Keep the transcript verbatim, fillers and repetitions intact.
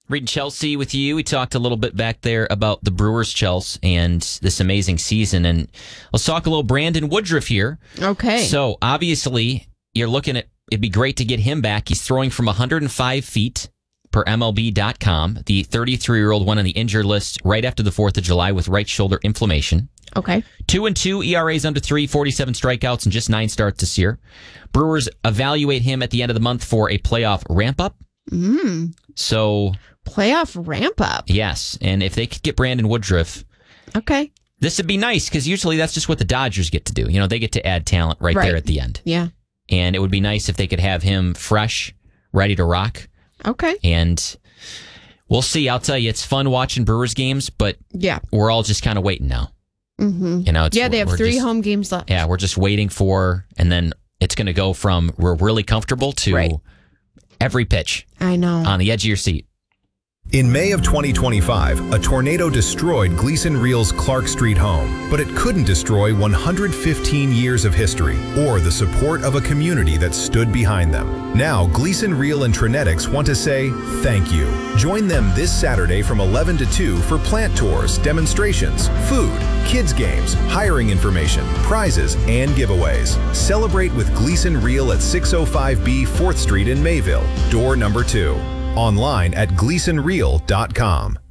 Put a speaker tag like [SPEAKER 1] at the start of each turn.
[SPEAKER 1] Reading Chelsea with you. We talked a little bit back there about the Brewers, Chelsea, and this amazing season. And let's talk a little Brandon Woodruff here.
[SPEAKER 2] Okay.
[SPEAKER 1] So, obviously, you're looking at, it'd be great to get him back. He's throwing from one hundred five feet per M L B dot com. The thirty-three-year-old went on the injured list right after the fourth of July with right shoulder inflammation.
[SPEAKER 2] Okay.
[SPEAKER 1] Two and two, E R A's under three, forty-seven strikeouts, and just nine starts this year. Brewers evaluate him at the end of the month for a playoff ramp-up.
[SPEAKER 2] Mm.
[SPEAKER 1] So...
[SPEAKER 2] Playoff ramp-up.
[SPEAKER 1] Yes, and if they could get Brandon Woodruff...
[SPEAKER 2] Okay.
[SPEAKER 1] This would be nice, because usually that's just what the Dodgers get to do. You know, they get to add talent right, right there at the end.
[SPEAKER 2] Yeah.
[SPEAKER 1] And it would be nice if they could have him fresh, ready to rock.
[SPEAKER 2] Okay.
[SPEAKER 1] And we'll see. I'll tell you, it's fun watching Brewers games, but
[SPEAKER 2] yeah,
[SPEAKER 1] we're all just kind of waiting now.
[SPEAKER 2] Mm-hmm.
[SPEAKER 1] You know, it's,
[SPEAKER 2] yeah, they have three
[SPEAKER 1] just,
[SPEAKER 2] home games left.
[SPEAKER 1] Yeah, we're just waiting for, and then it's going to go from we're really comfortable to
[SPEAKER 2] right.
[SPEAKER 1] every pitch.
[SPEAKER 2] I know.
[SPEAKER 1] On the edge of your seat.
[SPEAKER 3] In May of twenty twenty-five, a tornado destroyed Gleason Reel's Clark Street home, but it couldn't destroy one hundred fifteen years of history or the support of a community that stood behind them. Now, Gleason Reel and Trinetics want to say thank you. Join them this Saturday from eleven to two for plant tours, demonstrations, food, kids games, hiring information, prizes, and giveaways. Celebrate with Gleason Reel at six oh five B fourth Street in Mayville, door number two. Online at gleason reel dot com.